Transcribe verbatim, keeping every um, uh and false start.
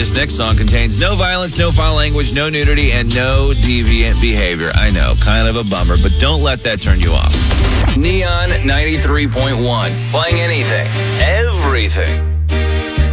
This next song contains no violence, no foul language, no nudity, and no deviant behavior. I know, kind of a bummer, but don't let that turn you off. Neon ninety-three point one. Playing anything, everything.